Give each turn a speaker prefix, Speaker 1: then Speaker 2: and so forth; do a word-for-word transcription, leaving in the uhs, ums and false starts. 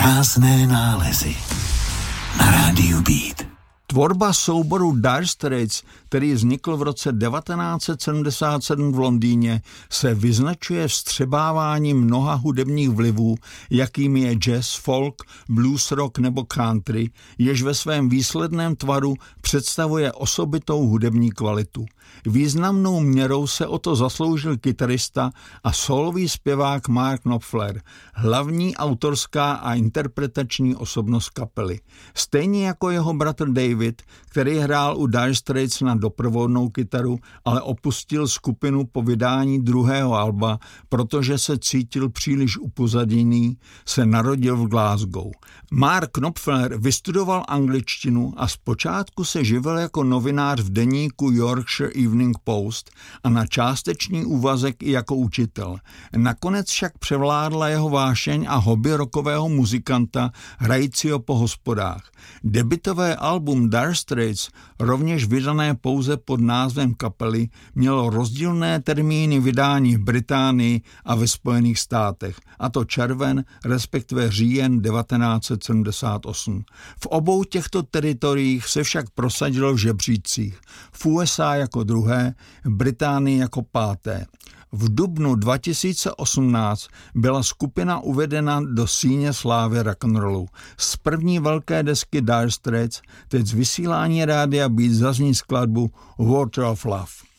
Speaker 1: Krásné nálezy na rádiu Beat.
Speaker 2: Tvorba souboru Dire Straits, který vznikl v roce devatenáct set sedmdesát sedm v Londýně, se vyznačuje vstřebáváním mnoha hudebních vlivů, jakým je jazz, folk, blues rock nebo country, jež ve svém výsledném tvaru představuje osobitou hudební kvalitu. Významnou měrou se o to zasloužil kytarista a sólový zpěvák Mark Knopfler, hlavní autorská a interpretační osobnost kapely. Stejně jako jeho bratr David, který hrál u Dire Straits na doprovodnou kytaru, ale opustil skupinu po vydání druhého alba, protože se cítil příliš upozaděný, se narodil v Glasgow. Mark Knopfler vystudoval angličtinu a zpočátku se živil jako novinář v deníku Yorkshire Evening Post a na částečný úvazek i jako učitel. Nakonec však převládla jeho vášeň a hobby rockového muzikanta hrajícího po hospodách. Debutové album Dire Straits, rovněž vydané pouze pod názvem kapely, mělo rozdílné termíny vydání v Británii a ve Spojených státech, a to červen, respektive říjen devatenáct set sedmdesát osm. V obou těchto teritoriích se však prosadilo v žebřících. V U S A jako druhé, v Británii jako páté. V dubnu dva tisíce osmnáct byla skupina uvedena do síně slávy rock'n'rollu. Z první velké desky Dire Straits teď z vysílání rádia Beat zazní skladbu Water of Love.